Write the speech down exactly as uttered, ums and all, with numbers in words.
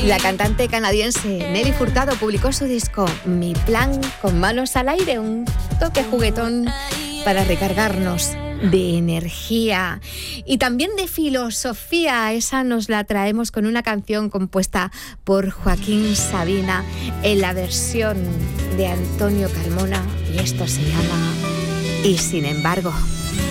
La cantante canadiense Nelly Furtado publicó su disco Mi Plan con manos al aire, un toque juguetón para recargarnos de energía y también de filosofía. Esa nos la traemos con una canción compuesta por Joaquín Sabina en la versión de Antonio Carmona, y esto se llama Y sin embargo.